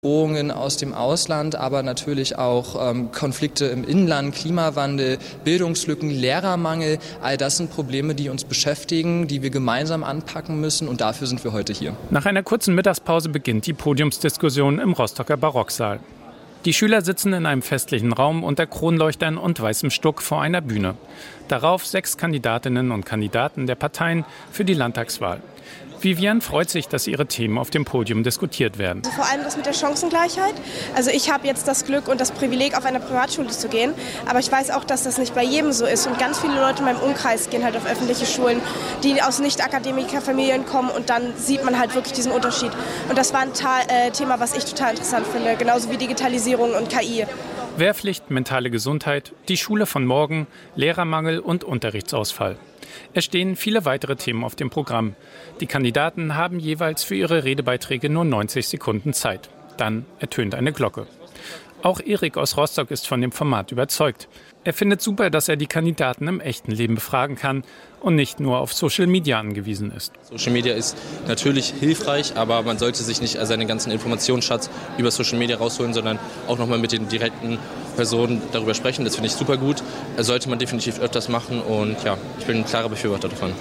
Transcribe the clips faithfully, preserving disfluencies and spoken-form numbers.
Bedrohungen aus dem Ausland, aber natürlich auch ähm, Konflikte im Inland, Klimawandel, Bildungslücken, Lehrermangel. All das sind Probleme, die uns beschäftigen, die wir gemeinsam anpacken müssen, und dafür sind wir heute hier. Nach einer kurzen Mittagspause beginnt die Podiumsdiskussion im Rostocker Barocksaal. Die Schüler sitzen in einem festlichen Raum unter Kronleuchtern und weißem Stuck vor einer Bühne. Darauf sechs Kandidatinnen und Kandidaten der Parteien für die Landtagswahl. Vivian freut sich, dass ihre Themen auf dem Podium diskutiert werden. Also vor allem das mit der Chancengleichheit. Also ich habe jetzt das Glück und das Privileg, auf eine Privatschule zu gehen. Aber ich weiß auch, dass das nicht bei jedem so ist. Und ganz viele Leute in meinem Umkreis gehen halt auf öffentliche Schulen, die aus Nicht-Akademiker-Familien kommen. Und dann sieht man halt wirklich diesen Unterschied. Und das war ein Ta- äh, Thema, was ich total interessant finde. Genauso wie Digitalisierung und K I. Wehrpflicht, mentale Gesundheit, die Schule von morgen, Lehrermangel und Unterrichtsausfall. Es stehen viele weitere Themen auf dem Programm. Die Kandidaten haben jeweils für ihre Redebeiträge nur neunzig Sekunden Zeit. Dann ertönt eine Glocke. Auch Erik aus Rostock ist von dem Format überzeugt. Er findet super, dass er die Kandidaten im echten Leben befragen kann und nicht nur auf Social Media angewiesen ist. Social Media ist natürlich hilfreich, aber man sollte sich nicht seinen ganzen Informationsschatz über Social Media rausholen, sondern auch nochmal mit den direkten Personen darüber sprechen. Das finde ich super gut. Das sollte man definitiv öfters machen, und ja, ich bin ein klarer Befürworter davon.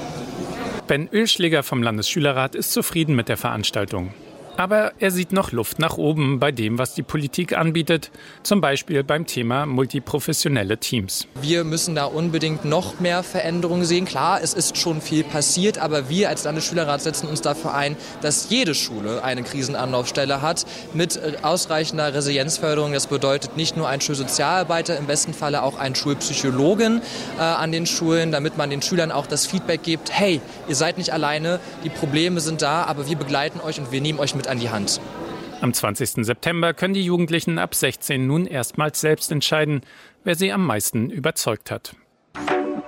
Ben Oehlschläger vom Landesschülerrat ist zufrieden mit der Veranstaltung. Aber er sieht noch Luft nach oben bei dem, was die Politik anbietet, zum Beispiel beim Thema multiprofessionelle Teams. Wir müssen da unbedingt noch mehr Veränderungen sehen. Klar, es ist schon viel passiert, aber wir als Landesschülerrat setzen uns dafür ein, dass jede Schule eine Krisenanlaufstelle hat mit ausreichender Resilienzförderung. Das bedeutet nicht nur ein Schulsozialarbeiter, im besten Falle auch einen Schulpsychologen äh, an den Schulen, damit man den Schülern auch das Feedback gibt: Hey, ihr seid nicht alleine, die Probleme sind da, aber wir begleiten euch und wir nehmen euch mit an die Hand. Am zwanzigsten September können die Jugendlichen ab sechzehn nun erstmals selbst entscheiden, wer sie am meisten überzeugt hat.